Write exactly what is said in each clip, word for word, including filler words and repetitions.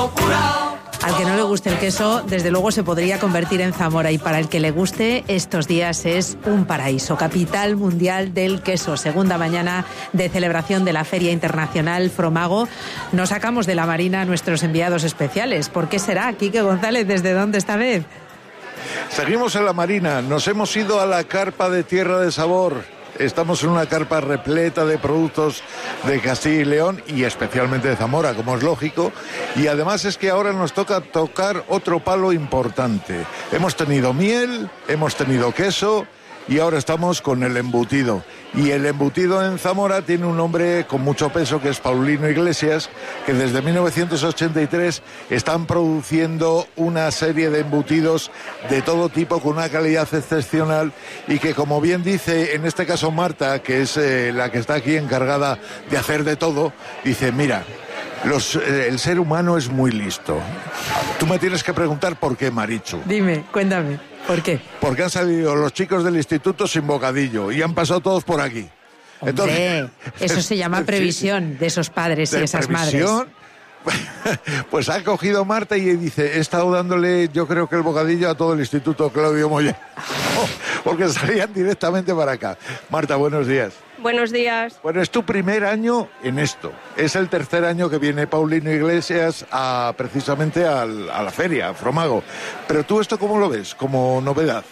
Al que no le guste el queso, desde luego se podría convertir en Zamora, y para el que le guste, estos días es un paraíso. Capital mundial del queso, segunda mañana de celebración de la Feria Internacional Fromago. Nos sacamos de la Marina a nuestros enviados especiales. ¿Por qué será? Quique González, ¿desde dónde esta vez? Seguimos en la Marina, nos hemos ido a la carpa de Tierra de Sabor. Estamos en una carpa repleta de productos de Castilla y León y especialmente de Zamora, como es lógico. Y además es que ahora nos toca tocar otro palo importante. Hemos tenido miel, hemos tenido queso y ahora estamos con el embutido. Y el embutido en Zamora tiene un hombre con mucho peso, que es Paulino Iglesias, que desde mil novecientos ochenta y tres están produciendo una serie de embutidos de todo tipo con una calidad excepcional y que, como bien dice en este caso Marta, que es eh, la que está aquí encargada de hacer de todo, dice, mira, los, eh, el ser humano es muy listo. Tú me tienes que preguntar por qué, Marichu. Dime, cuéntame. ¿Por qué? Porque han salido los chicos del instituto sin bocadillo y han pasado todos por aquí. Hombre, entonces, eso se llama previsión sí, sí. de esos padres de y esas previsión, madres. Pues ha cogido Marta y dice, he estado dándole, yo creo que el bocadillo a todo el instituto Claudio Moya, porque salían directamente para acá. Marta, buenos días. Buenos días. Bueno, es tu primer año en esto. Es el tercer año que viene Paulino Iglesias a, precisamente al, a la feria, a Fromago. Pero tú, ¿esto cómo lo ves como novedad?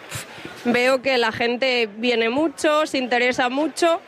Veo que la gente viene mucho, se interesa mucho,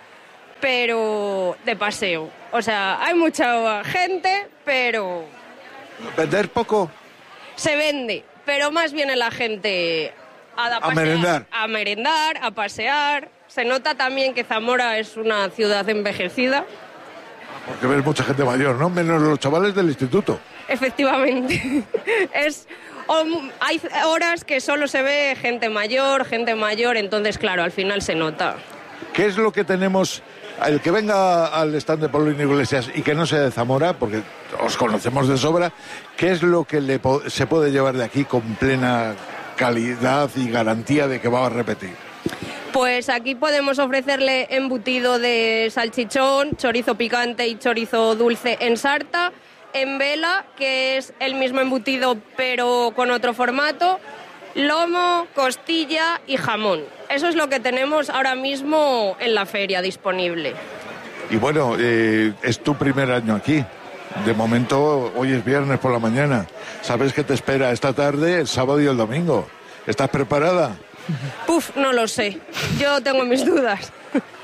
pero de paseo. O sea, hay mucha gente, pero... ¿Vender poco? Se vende, pero más viene la gente a, a, a merendar. A merendar, a pasear. Se nota también que Zamora es una ciudad envejecida. Porque ves mucha gente mayor, ¿no? Menos los chavales del instituto. Efectivamente. es... Hay horas que solo se ve gente mayor, gente mayor, entonces, claro, al final se nota. ¿Qué es lo que tenemos? El que venga al stand de Paulino Iglesias y que no sea de Zamora, porque os conocemos de sobra, ¿qué es lo que le po- se puede llevar de aquí con plena calidad y garantía de que va a repetir? Pues aquí podemos ofrecerle embutido de salchichón, chorizo picante y chorizo dulce en sarta, en vela, que es el mismo embutido pero con otro formato, lomo, costilla y jamón. Eso es lo que tenemos ahora mismo en la feria disponible. Y bueno, eh, es tu primer año aquí. De momento, hoy es viernes por la mañana. ¿Sabes qué te espera esta tarde, el sábado y el domingo? ¿Estás preparada? Puf, no lo sé. Yo tengo mis dudas.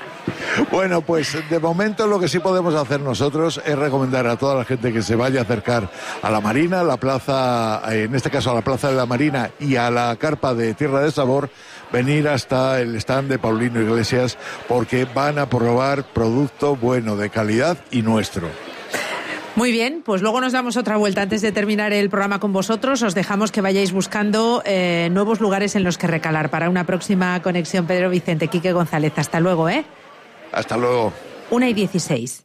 Bueno, pues de momento lo que sí podemos hacer nosotros es recomendar a toda la gente que se vaya a acercar a la Marina, a la plaza, en este caso a la Plaza de la Marina y a la carpa de Tierra de Sabor, venir hasta el stand de Paulino Iglesias porque van a probar producto bueno, de calidad y nuestro. Muy bien, pues luego nos damos otra vuelta. Antes de terminar el programa con vosotros, os dejamos que vayáis buscando eh, nuevos lugares en los que recalar para una próxima conexión. Pedro Vicente, Quique González, hasta luego, ¿eh? Hasta luego. Una y dieciséis.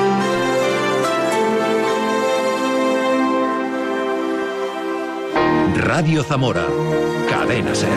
Radio Zamora, Cadena Ser.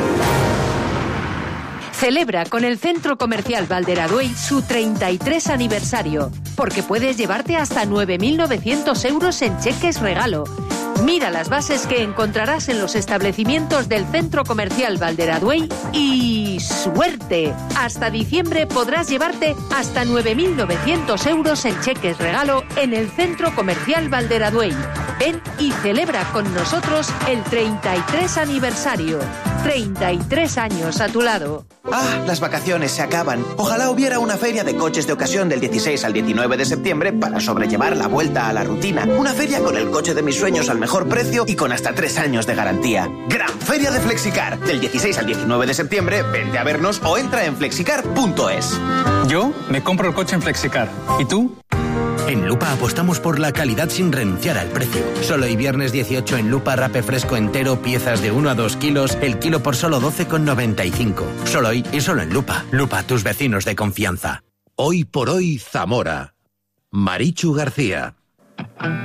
Celebra con el Centro Comercial Valderaduey su treinta y tres aniversario, porque puedes llevarte hasta nueve mil novecientos euros en cheques regalo. Mira las bases que encontrarás en los establecimientos del Centro Comercial Valderaduey y ¡suerte! Hasta diciembre podrás llevarte hasta nueve mil novecientos euros en cheques regalo en el Centro Comercial Valderaduey. Ven y celebra con nosotros el treinta y tres aniversario. treinta y tres años a tu lado. Ah, las vacaciones se acaban. Ojalá hubiera una feria de coches de ocasión del dieciséis al diecinueve de septiembre para sobrellevar la vuelta a la rutina. Una feria con el coche de mis sueños al mejor precio y con hasta tres años de garantía. Gran Feria de Flexicar. Del dieciséis al diecinueve de septiembre, vente a vernos o entra en flexicar punto es. Yo me compro el coche en Flexicar. ¿Y tú? En Lupa apostamos por la calidad sin renunciar al precio. Solo hoy viernes dieciocho en Lupa rape fresco entero, piezas de uno a dos kilos, el kilo por solo doce con noventa y cinco. Solo hoy y solo en Lupa. Lupa, tus vecinos de confianza. Hoy por hoy Zamora. Marichu García.